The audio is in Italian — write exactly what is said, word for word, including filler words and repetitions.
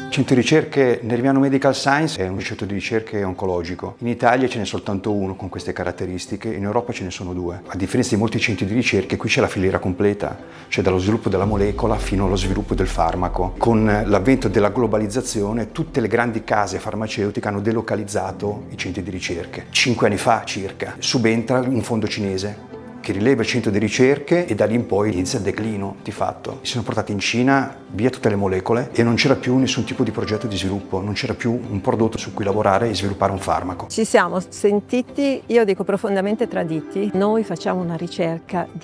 Il centro di ricerche Nerviano Medical Science è un centro di ricerche oncologico. In Italia ce n'è soltanto uno con queste caratteristiche, in Europa ce ne sono due. A differenza di molti centri di ricerche, qui c'è la filiera completa, cioè dallo sviluppo della molecola fino allo sviluppo del farmaco. Con l'avvento della globalizzazione, tutte le grandi case farmaceutiche hanno delocalizzato i centri di ricerche. Cinque anni fa circa subentra un fondo cinese che rileva il centro di ricerche e da lì in poi inizia il declino di fatto. Si sono portate in Cina via tutte le molecole e non c'era più nessun tipo di progetto di sviluppo, non c'era più un prodotto su cui lavorare e sviluppare un farmaco. Ci siamo sentiti, io dico profondamente traditi. Noi facciamo una ricerca